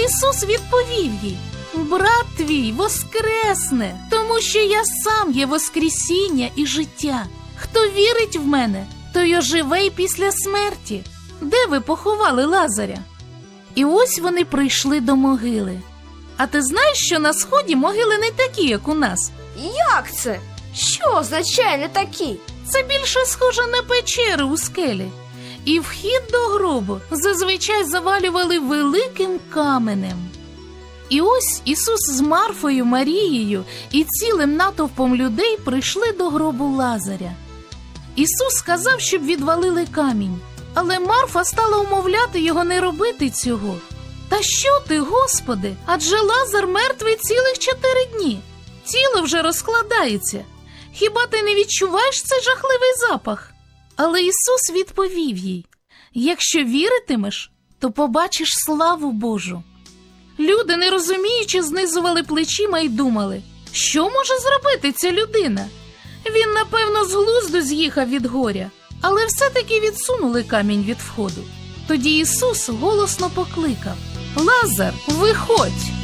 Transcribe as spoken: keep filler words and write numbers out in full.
Ісус відповів їй: брат твій воскресне, тому що я сам є воскресіння і життя. Хто вірить в мене, той оживе й після смерті. Де ви поховали Лазаря? І ось вони прийшли до могили. А ти знаєш, що на сході могили не такі, як у нас? Як це? Що означає не такі? Це більше схоже на печери у скелі. І вхід до гробу зазвичай завалювали великим каменем. І ось Ісус з Марфою, Марією і цілим натовпом людей прийшли до гробу Лазаря. Ісус сказав, щоб відвалили камінь, але Марфа стала умовляти його не робити цього. «Та що ти, Господи, адже Лазар мертвий цілих чотири дні. Тіло вже розкладається. Хіба ти не відчуваєш цей жахливий запах?» Але Ісус відповів їй: «Якщо віритимеш, то побачиш славу Божу». Люди, не розуміючи, знизували плечима і думали: що може зробити ця людина? Він, напевно, з глузду з'їхав від горя. Але все-таки відсунули камінь від входу. Тоді Ісус голосно покликав: «Лазар, виходь!»